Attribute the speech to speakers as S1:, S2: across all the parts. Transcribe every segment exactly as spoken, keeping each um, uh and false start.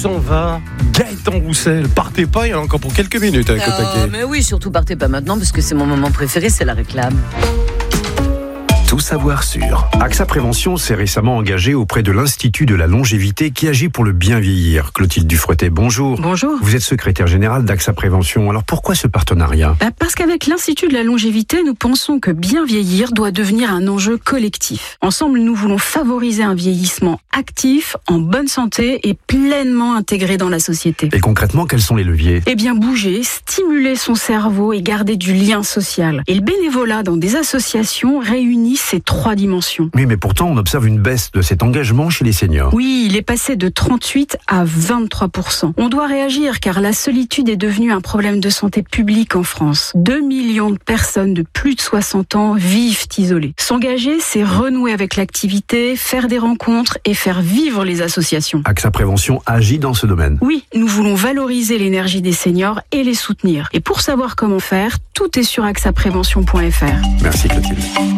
S1: s'en va. Gaëtan Roussel, partez pas, il y en a encore pour quelques minutes avec
S2: euh,
S1: Au taquet.
S2: Mais oui, surtout partez pas maintenant parce que c'est mon moment préféré, c'est la réclame.
S3: Tout savoir sur. AXA Prévention s'est récemment engagé auprès de l'Institut de la longévité qui agit pour le bien vieillir. Clotilde Dufretet, bonjour.
S4: Bonjour.
S3: Vous êtes secrétaire générale d'AXA Prévention. Alors pourquoi ce partenariat ?
S4: Bah parce qu'avec l'Institut de la longévité, nous pensons que bien vieillir doit devenir un enjeu collectif. Ensemble, nous voulons favoriser un vieillissement actif, en bonne santé et pleinement intégré dans la société.
S3: Et concrètement, quels sont les leviers ?
S4: Eh bien, bouger, stimuler son cerveau et garder du lien social. Et le bénévolat dans des associations réunit ces trois dimensions.
S3: Oui, mais pourtant, on observe une baisse de cet engagement chez les seniors.
S4: Oui, il est passé de trente-huit à vingt-trois pour cent. On doit réagir car la solitude est devenue un problème de santé publique en France. deux millions de personnes de plus de soixante ans vivent isolées. S'engager, c'est renouer avec l'activité, faire des rencontres et faire vivre les associations.
S3: AXA Prévention agit dans ce domaine.
S4: Oui, nous voulons valoriser l'énergie des seniors et les soutenir. Et pour savoir comment faire, tout est sur axa prévention point f r.
S3: Merci Clotilde.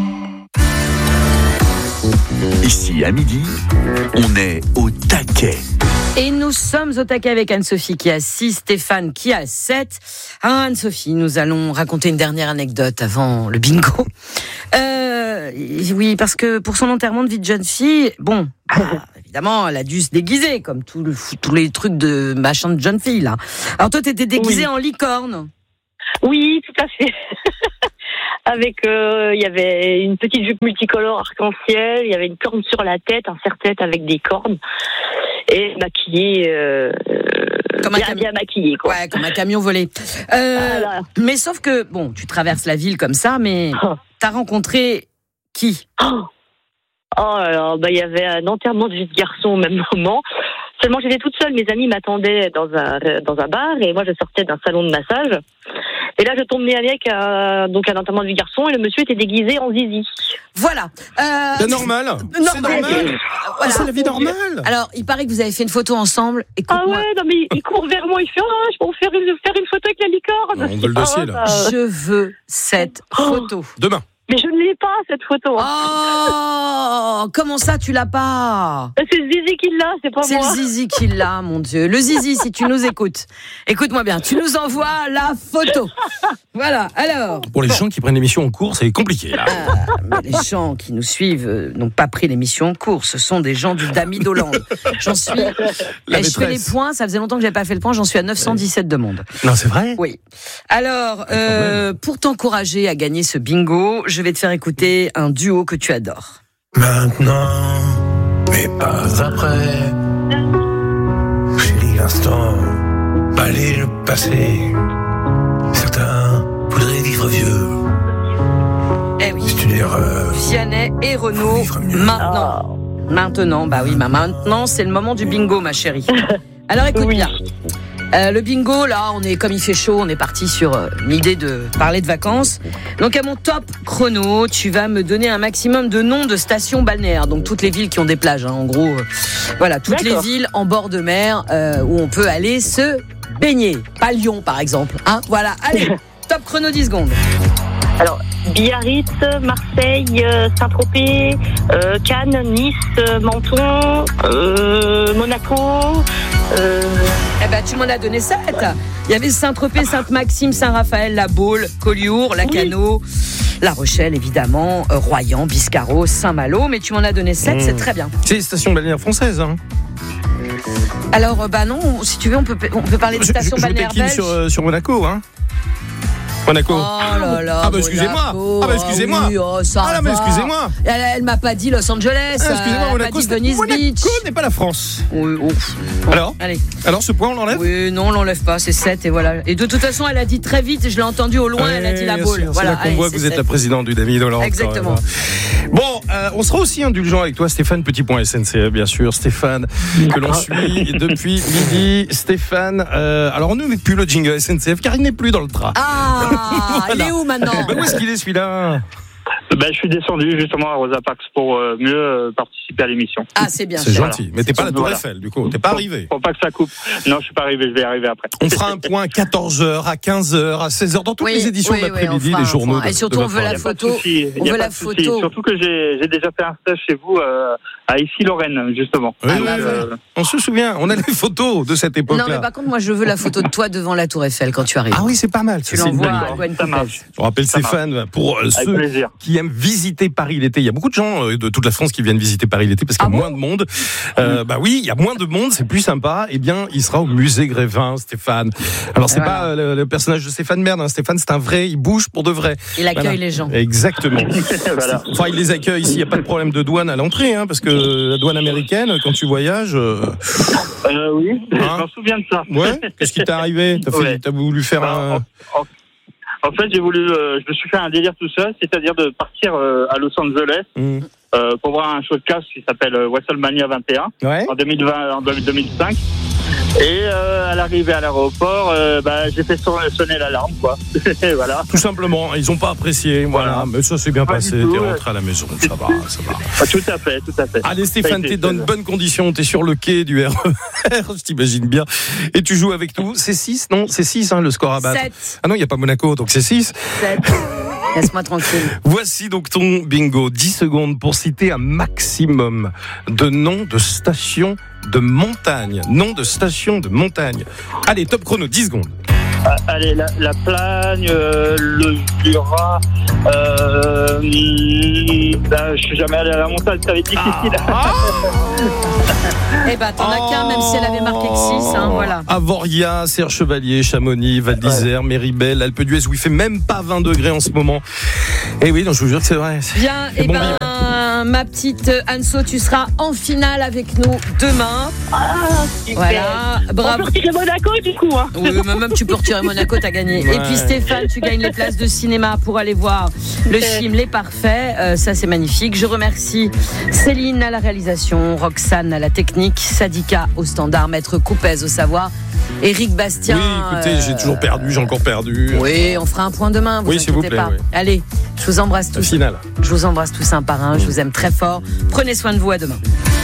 S5: Ici, à midi, on est au taquet.
S2: Et nous sommes au taquet avec Anne-Sophie qui a six, Stéphane qui a sept. Ah, Anne-Sophie, nous allons raconter une dernière anecdote avant le bingo. Euh, oui, parce que pour son enterrement de vie de jeune fille, bon, ah, évidemment, elle a dû se déguiser, comme tout le, tous les trucs de machin de jeune fille, là. Alors toi, t'étais déguisée oui. en licorne.
S6: Oui, tout à fait. Avec, il euh, y avait une petite jupe multicolore arc-en-ciel, il y avait une corne sur la tête, un serre-tête avec des cornes, et maquillée, euh,
S2: comme
S6: bien,
S2: un cami-
S6: bien maquillée, quoi.
S2: Ouais, comme un camion volé. Euh, voilà. Mais sauf que, bon, tu traverses la ville comme ça, mais oh. t'as rencontré qui ?
S6: Oh, oh alors, bah, il y avait un enterrement de vie de garçon au même moment. Seulement, j'étais toute seule, mes amis m'attendaient dans un, dans un bar, et moi, je sortais d'un salon de massage. Et là, je tombe nez avec un, donc un enterrement du garçon et le monsieur était déguisé en zizi.
S2: Voilà.
S1: Euh, c'est normal.
S2: normal.
S1: C'est normal. Voilà. C'est la vie normale.
S2: Alors, il paraît que vous avez fait une photo ensemble.
S6: Écoute-moi. Ah ouais, non mais il court vers moi, il fait ah, je peux vous faire une, faire une photo avec la licorne.
S1: On veut le dossier là.
S2: Ah, je veux cette photo.
S1: Oh, demain.
S6: Mais je ne l'ai pas, cette photo.
S2: Oh, comment ça, tu l'as pas ?
S6: C'est le zizi qui l'a, c'est pas
S2: c'est
S6: moi.
S2: C'est le zizi qui l'a, mon Dieu. Le zizi, si tu nous écoutes. Écoute-moi bien, tu nous envoies la photo. Voilà, alors.
S1: Pour les bon. gens qui prennent l'émission en cours, c'est compliqué, là.
S2: Ah, mais les gens qui nous suivent euh, n'ont pas pris l'émission en cours. Ce sont des gens du Dami d'Hollande. J'en suis. Eh, je fais les points, ça faisait longtemps que j'avais pas fait le point, j'en suis à neuf cent dix-sept de monde.
S1: Non, c'est vrai ?
S2: Oui. Alors, euh, pour t'encourager à gagner ce bingo, je vais te faire écouter un duo que tu adores.
S7: Maintenant, mais pas après. Chérie, l'instant, balayer le passé. Certains voudraient vivre vieux.
S2: Eh oui.
S7: C'est une erreur.
S2: Vianney et Renaud, maintenant. Oh. Maintenant, bah oui, bah maintenant, c'est le moment du bingo, ma chérie. Alors écoute oui. bien. Euh, le bingo, là, on est comme il fait chaud, on est parti sur euh, l'idée de parler de vacances. Donc à mon top chrono, tu vas me donner un maximum de noms de stations balnéaires. Donc toutes les villes qui ont des plages, hein, en gros. Euh, voilà, toutes D'accord. les villes en bord de mer euh, où on peut aller se baigner. Pas Lyon, par exemple. Hein, voilà, allez, top chrono dix secondes.
S6: Alors, Biarritz, Marseille, euh, Saint-Tropez, euh, Cannes, Nice, euh, Menton, euh, Monaco. Euh...
S2: Eh ben, tu m'en as donné sept. Il y avait Saint-Tropez, Sainte-Maxime, Saint-Raphaël, La Baule, Collioure, Lacanau, oui. La Rochelle, évidemment, euh, Royan, Biscarrosse, Saint-Malo. Mais tu m'en as donné sept, mmh. c'est très bien.
S1: C'est les stations balnéaires françaises, hein.
S2: Alors, bah non, si tu veux, on peut, on peut parler des stations
S1: je, je
S2: balnéaires belges.
S1: Sur, euh, sur Monaco, hein. Monaco.
S2: Oh là là.
S1: Ah bah excusez-moi.
S2: Monaco.
S1: Ah bah excusez-moi.
S2: Oui, oh, ça
S1: ah là, mais excusez-moi.
S2: Elle, elle m'a pas dit Los Angeles.
S1: Ah, excusez-moi,
S2: elle
S1: Monaco,
S2: m'a dit Venice
S1: Monaco
S2: Beach.
S1: n'est pas la France.
S2: Oui, oh.
S1: Bon, alors
S2: allez.
S1: Alors ce point on l'enlève ?
S2: Oui, non, on l'enlève pas, c'est sept et voilà. Et de toute façon, elle a dit très vite, je l'ai entendu au loin, ouais, elle a dit La Baule.
S1: Voilà, c'est là qu'on allez, voit que vous sept. Êtes la présidente du Dami d'Hollande.
S2: Exactement.
S1: Bon, euh, on sera aussi indulgent avec toi, Stéphane, petit point S N C F, bien sûr. Stéphane, que l'on suit depuis midi. Stéphane, euh, alors on ne met plus le jingle S N C F car il n'est plus dans le train.
S2: Ah, voilà. Il est où maintenant ?
S1: Ben, où est-ce qu'il est celui-là ?
S8: Ben, je suis descendu justement à Rosa Parks pour euh, mieux euh, participer à l'émission.
S2: Ah, c'est bien.
S1: C'est
S2: sûr.
S1: gentil. Mais t'es pas à la Tour
S8: Voilà.
S1: Eiffel, du coup. T'es pas arrivé.
S8: Faut pas que ça coupe. Non, je suis pas arrivé. Je vais y arriver après.
S1: On fera un point à quatorze heures, à quinze heures, à seize heures, dans toutes
S2: Oui,
S1: les éditions
S2: oui,
S1: de
S2: oui,
S1: l'après-midi,
S2: on fera
S1: les
S2: un
S1: journaux.
S2: point.
S1: de-
S2: Et surtout,
S1: de
S2: on veut la
S1: vingt-trois heures.
S2: photo. On veut la photo.
S8: Surtout que j'ai, j'ai déjà fait un stage chez vous euh, à Issy-Lorraine, justement.
S1: Oui,
S2: Ah,
S1: oui,
S2: bah,
S1: oui.
S2: ouais.
S1: On se souvient, on a les photos de cette
S2: Non, mais
S1: époque-là.
S2: par contre, moi, je veux la photo de toi devant la Tour Eiffel quand tu arrives.
S1: Ah oui, c'est pas mal.
S2: Tu
S1: ça, c'est une
S2: l'envoies
S1: belle
S2: à
S1: idée.
S2: Gwen
S8: Ça
S2: Coupez.
S8: marche.
S1: Je rappelle
S8: Ça
S1: Stéphane, pour euh,
S8: Avec
S1: ceux
S8: plaisir.
S1: qui aiment visiter Paris l'été. Il y a beaucoup de gens euh, de toute la France qui viennent visiter Paris l'été parce qu'il y a
S2: Ah bon
S1: moins de monde. Euh, bah oui, il y a moins de monde, c'est plus sympa. Eh bien, il sera au musée Grévin, Stéphane. Alors, c'est
S2: Voilà.
S1: pas euh, le, le personnage de Stéphane Merde. Hein. Stéphane, c'est un vrai, il bouge pour de vrai.
S2: Il accueille
S1: Voilà.
S2: les gens.
S1: Exactement.
S8: Voilà.
S1: Enfin, il les accueille ici. Il n'y a pas de problème de douane à l'entrée, hein, parce que la douane américaine, quand tu voyages, euh,
S8: Euh, oui, je
S1: Hein
S8: m'en souviens de ça.
S1: ouais. Qu'est-ce qui t'est arrivé? T'as fait,
S8: Ouais.
S1: t'as voulu faire
S8: Bah,
S1: un.
S8: en, en- en fait, j'ai voulu, euh, je me suis fait un délire tout seul, c'est-à-dire de partir euh, à Los Angeles
S1: Hmm.
S8: euh, pour voir un showcase qui s'appelle euh, WrestleMania vingt et un
S1: Ouais.
S8: en deux mille vingt, en deux mille cinq. Et euh, à l'arrivée à l'aéroport, euh, bah, j'ai fait son- sonner l'alarme, quoi. Voilà.
S1: Tout simplement, ils n'ont pas apprécié. Voilà,
S8: Voilà.
S1: mais ça s'est bien
S8: Pas
S1: passé.
S8: du tout,
S1: T'es
S8: ouais.
S1: rentré à la maison, ça va, ça va.
S8: Ah, tout à fait, tout à fait.
S1: Allez Stéphane,
S8: Ça a été
S1: t'es dans
S8: fait,
S1: de
S8: là.
S1: bonnes conditions, t'es sur le quai du R E R, je t'imagine bien, et tu joues avec nous. C'est six, non? C'est six, hein, le score à battre.
S2: sept.
S1: Ah non, il n'y a pas Monaco, donc c'est six.
S2: sept. Laisse-moi tranquille.
S1: Voici donc ton bingo. dix secondes pour citer un maximum de noms de stations de montagne. Noms de stations de montagne. Allez, top chrono, dix secondes.
S8: Ah, allez, la, la Plagne, euh, le Jura, euh, hum, bah, je suis jamais allé à la montagne, ça va être difficile.
S2: Eh ben, t'en as qu'un, même si elle avait marqué que six, hein, voilà.
S1: Avoria, Serre Chevalier, Chamonix, Val d'Isère, Méribel, Alpe d'Huez, où il fait même pas vingt degrés en ce moment. Et oui, donc je vous jure que c'est vrai.
S2: Bien,
S1: C'est
S2: et
S1: bon
S2: ben, ma petite Anso, tu seras en finale avec nous demain.
S6: Ah, super.
S2: Voilà,
S6: On
S2: bravo.
S6: peut retirer Monaco, du coup. Hein.
S2: Oui, mais même tu peux retirer Monaco, t'as gagné.
S1: Ouais.
S2: Et puis Stéphane, tu gagnes les places de cinéma pour aller voir le
S6: Super.
S2: film Les Parfaits. Euh, ça, c'est magnifique. Je remercie Céline à la réalisation, Roxane à la technique, Sadika au standard, Maître Coupez au savoir, Éric Bastien.
S1: Oui, écoutez, j'ai
S2: euh,
S1: toujours perdu, j'ai encore perdu.
S2: Oui, on fera un point demain, vous
S1: Oui, s'il vous
S2: inquiétez
S1: plaît,
S2: pas.
S1: oui.
S2: Allez, je vous embrasse
S1: La
S2: tous.
S1: finale.
S2: Je vous embrasse tous un par un. Je vous aime très fort. Prenez soin de vous. À demain.